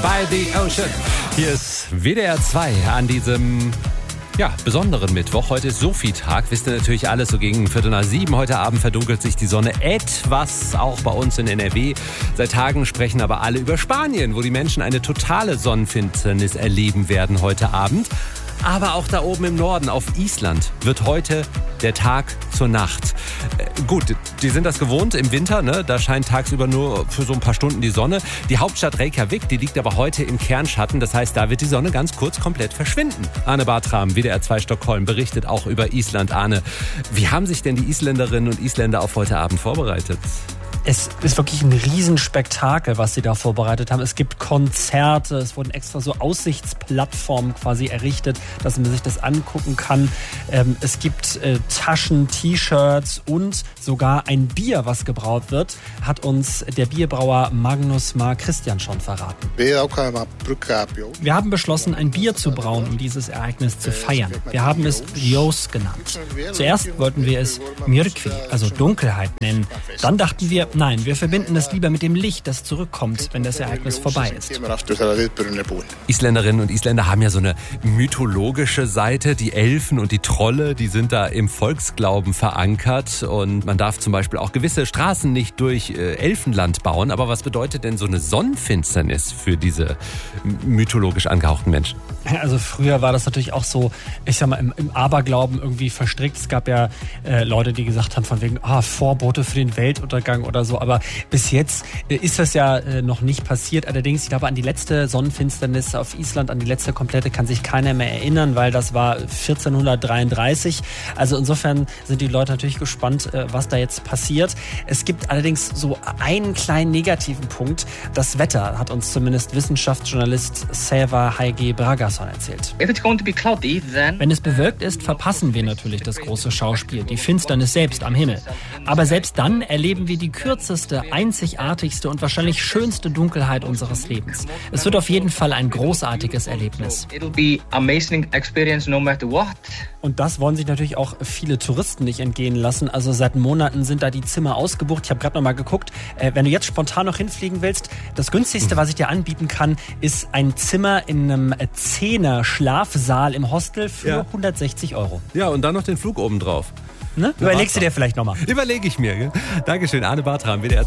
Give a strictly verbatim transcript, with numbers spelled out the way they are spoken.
by the Ocean. Hier ist W D R zwei an diesem ja, besonderen Mittwoch. Heute ist Sophie-Tag. Wisst ihr natürlich alles, so gegen Viertel nach sieben. Heute Abend verdunkelt sich die Sonne etwas, auch bei uns in N R W. Seit Tagen sprechen aber alle über Spanien, wo die Menschen eine totale Sonnenfinsternis erleben werden heute Abend. Aber auch da oben im Norden, auf Island, wird heute der Tag zur Nacht. Äh, gut, die sind das gewohnt im Winter, ne? Da scheint tagsüber nur für so ein paar Stunden die Sonne. Die Hauptstadt Reykjavik, die liegt aber heute im Kernschatten. Das heißt, da wird die Sonne ganz kurz komplett verschwinden. Arne Bartram, W D R zwei Stockholm, berichtet auch über Island. Arne, wie haben sich denn die Isländerinnen und Isländer auf heute Abend vorbereitet? Es ist wirklich ein Riesenspektakel, was sie da vorbereitet haben. Es gibt Konzerte, es wurden extra so Aussichtsplattformen quasi errichtet, dass man sich das angucken kann. Ähm, es gibt äh, Taschen, T-Shirts und sogar ein Bier, was gebraut wird, hat uns der Bierbrauer Magnus Mar Christian schon verraten. Wir haben beschlossen, ein Bier zu brauen, um dieses Ereignis zu feiern. Wir haben es Ljós genannt. Zuerst wollten wir es Myrkvi, also Dunkelheit, nennen. Dann dachten wir, nein, wir verbinden es lieber mit dem Licht, das zurückkommt, wenn das Ereignis vorbei ist. Isländerinnen und Isländer haben ja so eine mythologische Seite. Die Elfen und die Trolle, die sind da im Volksglauben verankert. Und man darf zum Beispiel auch gewisse Straßen nicht durch äh, Elfenland bauen. Aber was bedeutet denn so eine Sonnenfinsternis für diese mythologisch angehauchten Menschen? Also früher war das natürlich auch so, ich sag mal, im, im Aberglauben irgendwie verstrickt. Es gab ja äh, Leute, die gesagt haben von wegen, ah, Vorbote für den Weltuntergang oder so. Aber bis jetzt äh, ist das ja äh, noch nicht passiert. Allerdings, ich glaube, an die letzte Sonnenfinsternis auf Island, an die letzte komplette, kann sich keiner mehr erinnern, weil das war vierzehnhundertdreiunddreißig. Also insofern sind die Leute natürlich gespannt, äh, was da jetzt passiert. Es gibt allerdings so einen kleinen negativen Punkt. Das Wetter, hat uns zumindest Wissenschaftsjournalist Sævar H G Bragason erzählt. Wenn es bewölkt ist, verpassen wir natürlich das große Schauspiel, die Finsternis selbst am Himmel. Aber selbst dann erleben wir die kürzeste, einzigartigste und wahrscheinlich schönste Dunkelheit unseres Lebens. Es wird auf jeden Fall ein großartiges Erlebnis. Und das wollen sich natürlich auch viele Touristen nicht entgehen lassen. Also seit Monaten sind da die Zimmer ausgebucht. Ich habe gerade noch mal geguckt, äh, wenn du jetzt spontan noch hinfliegen willst, das günstigste, was ich dir anbieten kann, ist ein Zimmer in einem Zehner-Schlafsaal im Hostel für ja. hundertsechzig Euro. Ja, und dann noch den Flug obendrauf. Ne? Überlegst du dir vielleicht nochmal. Überlege ich mir. Gell? Dankeschön, Arne Bartram, W D R